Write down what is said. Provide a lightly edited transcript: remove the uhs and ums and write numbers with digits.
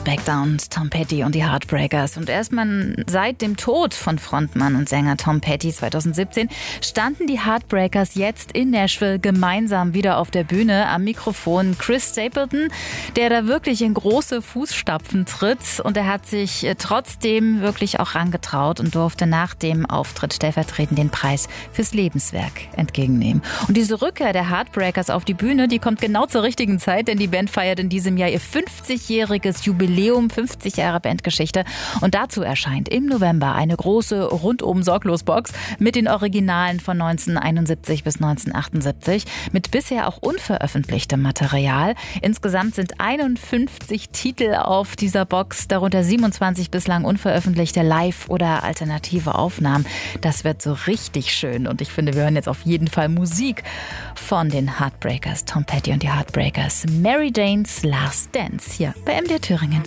Back Down, Tom Petty und die Heartbreakers. Und erstmal seit dem Tod von Frontmann und Sänger Tom Petty 2017 standen die Heartbreakers jetzt in Nashville gemeinsam wieder auf der Bühne. Am Mikrofon Chris Stapleton, der da wirklich in große Fußstapfen tritt. Und er hat sich trotzdem wirklich auch rangetraut und durfte nach dem Auftritt stellvertretend den Preis fürs Lebenswerk entgegennehmen. Und diese Rückkehr der Heartbreakers auf die Bühne, die kommt genau zur richtigen Zeit, denn die Band feiert in diesem Jahr ihr 50-jähriges Jubiläum, 50 Jahre Bandgeschichte. Und dazu erscheint im November eine große Rundum-Sorglos-Box mit den Originalen von 1971 bis 1978, mit bisher auch unveröffentlichtem Material. Insgesamt sind 51 Titel auf dieser Box, darunter 27 bislang unveröffentlichte Live- oder alternative Aufnahmen. Das wird so richtig schön und ich finde, wir hören jetzt auf jeden Fall Musik von den Heartbreakers, Tom Petty und die Heartbreakers. Mary Jane's Last Dance hier bei MDR Thüringen.